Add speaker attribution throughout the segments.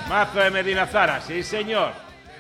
Speaker 1: Mazo de Medina Zara, sí señor.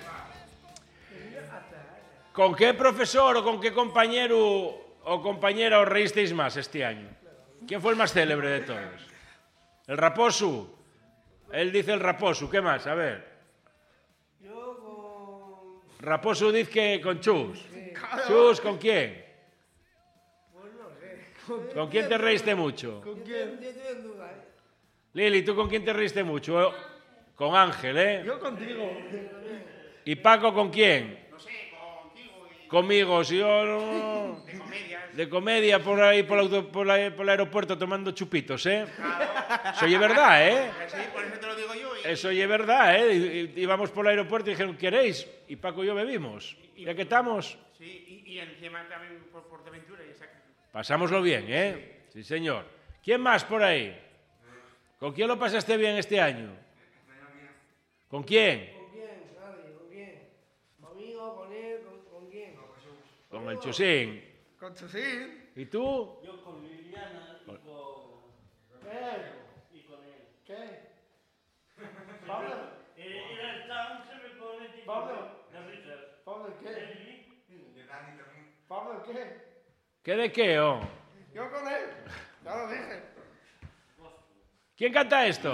Speaker 1: ¿Con qué profesor o con qué compañero o compañera os reísteis más este año? ¿Quién fue el más célebre de todos? ¿El Raposo? Él dice el Raposo. ¿Qué más? A ver.
Speaker 2: Yo con...
Speaker 1: Raposo dice que con Chus.
Speaker 2: Sí.
Speaker 1: ¿Chus con quién?
Speaker 2: Pues no sé.
Speaker 1: ¿Con quién te reíste mucho?
Speaker 2: ¿Con quién? Yo estoy en duda,
Speaker 1: Lili, ¿tú con quién te reíste mucho? Con Ángel, ¿eh?
Speaker 3: Yo contigo.
Speaker 1: ¿Y Paco con quién?
Speaker 4: No sé, contigo y...
Speaker 1: Conmigo, si yo no...
Speaker 4: De comedias.
Speaker 1: De comedia por ahí por el aeropuerto tomando chupitos, ¿eh? Eso oye verdad, ¿eh?
Speaker 4: Sí, por eso te lo digo yo.
Speaker 1: Eso oye verdad, ¿eh? Íbamos por el aeropuerto y dijeron, ¿queréis? Y Paco y yo bebimos. Ya que estamos,
Speaker 4: Sí, y encima también por Portaventura.
Speaker 1: pasámoslo bien, ¿eh? Sí, señor. ¿Quién más por ahí? ¿Con quién lo pasaste bien este año? ¿Con quién?
Speaker 2: ¿Con quién? Nadie, ¿con quién? ¿Conmigo? ¿Con él? ¿Con quién?
Speaker 1: Con el Chusín.
Speaker 3: Con Chusín.
Speaker 1: ¿Y tú?
Speaker 5: Yo con Liliana y con...
Speaker 2: ¿Qué?
Speaker 5: Y con él.
Speaker 2: ¿Qué? ¿Pablo?
Speaker 5: Era el tan, se me pone tipo...
Speaker 2: Pablo.
Speaker 5: Las risas.
Speaker 2: ¿Pablo qué?
Speaker 5: Lili.
Speaker 2: ¿Pablo qué?
Speaker 1: ¿Qué de qué, oh?
Speaker 3: Yo con él. Ya lo dije.
Speaker 1: ¿Quién canta esto?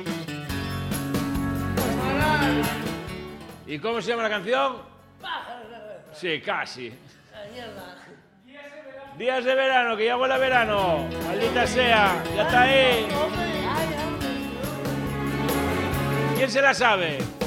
Speaker 1: ¿Y cómo se llama la canción? Sí, casi. Días de verano, que ya huele a verano. Maldita sea, ya está ahí. ¿Quién se la sabe?